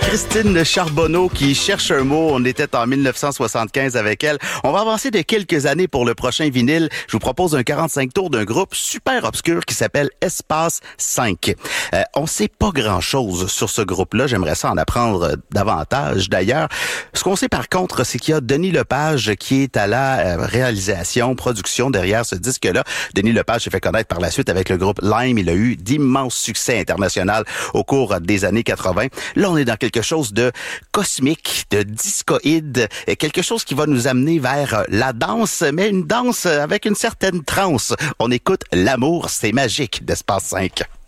Christine Charbonneau qui cherche un mot. On était en 1975 avec elle. On va avancer de quelques années pour le prochain vinyle. Je vous propose un 45 tours d'un groupe super obscur qui s'appelle Espace 5. On sait pas grand-chose sur ce groupe-là. J'aimerais ça en apprendre davantage. D'ailleurs, ce qu'on sait par contre, c'est qu'il y a Denis Lepage qui est à la réalisation, production derrière ce disque-là. Denis Lepage s'est fait connaître par la suite avec le groupe Lime. Il a eu d'immenses succès internationaux au cours des années 80. Là, on est dans quelque chose de cosmique, de discoïde, quelque chose qui va nous amener vers la danse, mais une danse avec une certaine transe. On écoute L'amour, c'est magique d'Espace 5.